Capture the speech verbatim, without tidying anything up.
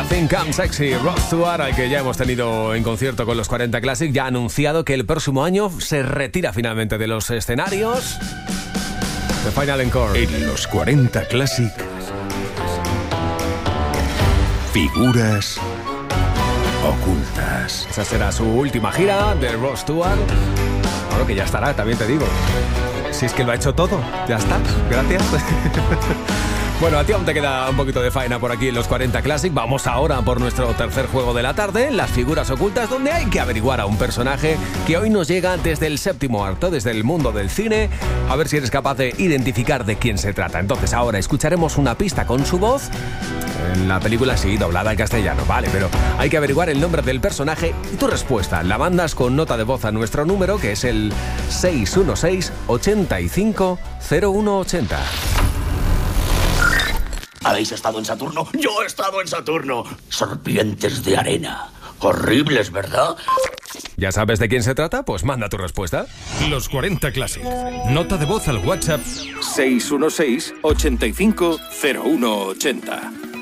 Nothing Comes Sexy. Rod Stewart, al que ya hemos tenido en concierto con los cuarenta Classic, ya ha anunciado que el próximo año se retira finalmente de los escenarios. The Final Encore. En los cuarenta Classic, figuras ocultas. Esa será su última gira de Rod Stewart. Bueno, que ya estará, también te digo. Si es que lo ha hecho todo, ya está. Gracias. Bueno, a ti aún te queda un poquito de faena por aquí en los cuarenta Classic. Vamos ahora por nuestro tercer juego de la tarde, las figuras ocultas, donde hay que averiguar a un personaje que hoy nos llega desde el séptimo arte, desde el mundo del cine, a ver si eres capaz de identificar de quién se trata. Entonces ahora escucharemos una pista con su voz. En la película sí, doblada al castellano, vale, pero hay que averiguar el nombre del personaje y tu respuesta la mandas con nota de voz a nuestro número, que es el seis uno seis, ochenta y cinco, cero uno ochenta. ¿Habéis estado en Saturno? Yo he estado en Saturno. Serpientes de arena. Horribles, ¿verdad? ¿Ya sabes de quién se trata? Pues manda tu respuesta. Los cuarenta Classic. Nota de voz al WhatsApp seis uno seis, ochenta y cinco, cero uno ochenta.